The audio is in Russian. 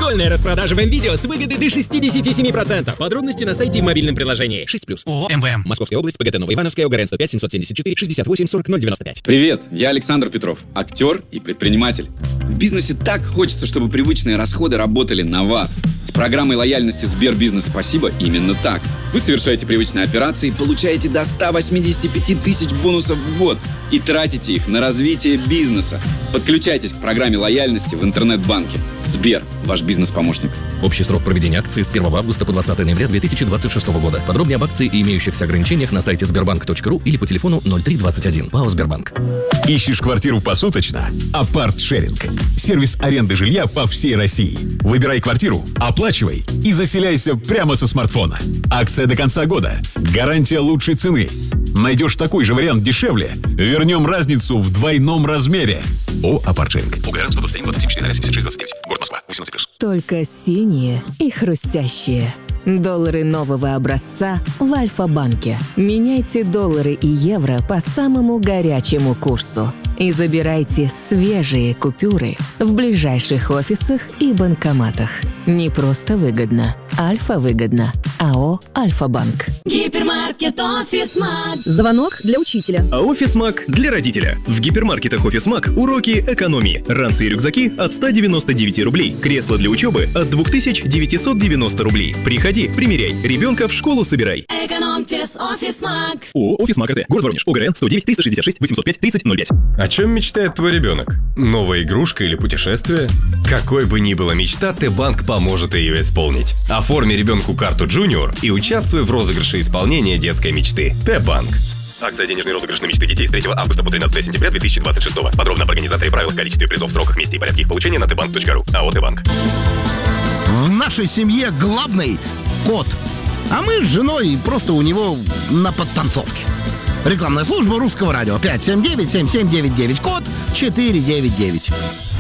Школьная распродажа в МВидео с выгодой до 67%. Подробности на сайте и в мобильном приложении. 6+. ООО «МВМ». Московская область, ПГТ Новоивановская, ОГРН 105 774 68 40 095. Привет, я Александр Петров, актер и предприниматель. В бизнесе так хочется, чтобы привычные расходы работали на вас. С программой лояльности Сбербизнес «Спасибо» именно так. Вы совершаете привычные операции, получаете до 185 тысяч бонусов в год и тратите их на развитие бизнеса. Подключайтесь к программе лояльности в интернет-банке. Сбер, ваш бизнес-помощник. Общий срок проведения акции с 1 августа по 20 ноября 2026 года. Подробнее об акции и имеющихся ограничениях на сайте sberbank.ru или по телефону 0321. ПАО «Сбербанк». Ищешь квартиру посуточно? Апарт-шеринг. Сервис аренды жилья по всей России. Выбирай квартиру, оплачивай и заселяйся прямо со смартфона. Акция до конца года. Гарантия лучшей цены. Найдешь такой же вариант дешевле? Вернем разницу в двойном размере. Апарт-шеринг. УГРН 121 24 76 29. Город Москва. 18+. Только синие и хрустящие. Доллары нового образца в Альфа-банке. Меняйте доллары и евро по самому горячему курсу. И забирайте свежие купюры в ближайших офисах и банкоматах. Не просто выгодно. Альфа-выгодно. АО «Альфа-банк». Гипермаркет «Офисмаг». Звонок для учителя. А «Офисмаг» для родителя. В гипермаркетах «Офисмаг» уроки экономии. Ранцы и рюкзаки от 199 рублей. Кресло для учебы от 2990 рублей. Приходи, примеряй. Ребенка в школу собирай. Экономьте с «Офисмаг». ООО «Офисмаг» РТ. Город Воронеж. ОГРН 109 366 805 3005. О чем мечтает твой ребенок? Новая игрушка или путешествие? Какой бы ни была мечта, Т-банк поможет ее исполнить. Оформи ребенку карту Junior и участвуй в розыгрыше исполнения детской мечты. Т-банк. Акция «Денежный розыгрыш на мечты детей» с 3 августа по 13 сентября 2026. Подробно об организаторе, правилах, количестве призов, сроках, месте и порядке их получения на tbank.ru. АО «Т-банк». В нашей семье главный кот. А мы с женой просто у него на подтанцовке. Рекламная служба Русского радио. 579-7799, код 499.